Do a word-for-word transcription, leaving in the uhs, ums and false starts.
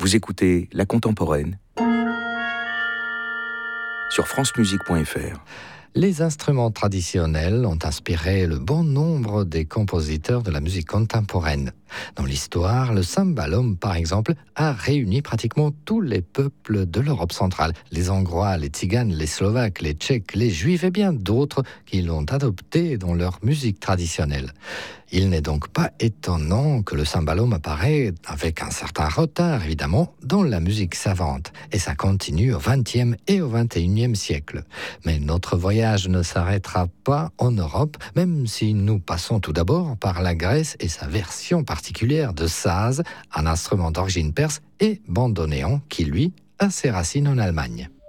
Vous écoutez La Contemporaine sur francemusique point f r. Les instruments traditionnels ont inspiré le bon nombre des compositeurs de la musique contemporaine. Dans l'histoire, le cymbalum, par exemple, a réuni pratiquement tous les peuples de l'Europe centrale. Les Hongrois, les Tziganes, les Slovaques, les Tchèques, les Juifs et bien d'autres qui l'ont adopté dans leur musique traditionnelle. Il n'est donc pas étonnant que le cymbalum apparaît, avec un certain retard évidemment, dans la musique savante. Et ça continue au vingtième et au vingt et unième siècle. Mais notre voyage ne s'arrêtera pas en Europe, même si nous passons tout d'abord par la Grèce et sa version particulière de saz, un instrument d'origine perse, et bandoneon qui, lui, a ses racines en Allemagne.